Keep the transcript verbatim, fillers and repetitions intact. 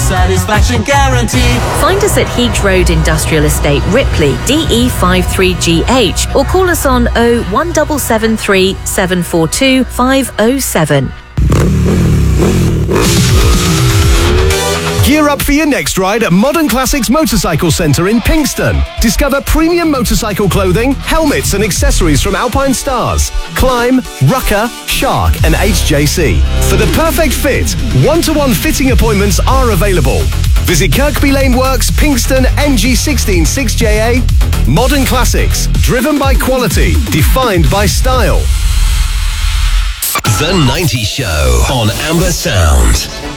satisfaction guaranteed. Find us at Heath Road Industrial Estate, Ripley, D E five three G H, or call us on oh one seven seven three, seven four two, five oh seven. Gear up for your next ride at Modern Classics Motorcycle Centre in Pinxton. Discover premium motorcycle clothing, helmets and accessories from Alpine Stars, Climb, Rucker, Shark and H J C. For the perfect fit, one-to-one fitting appointments are available. Visit Kirkby Lane Works, Pinxton, N G one six six J A. Modern Classics, driven by quality, defined by style. The nineties Show on Amber Sound.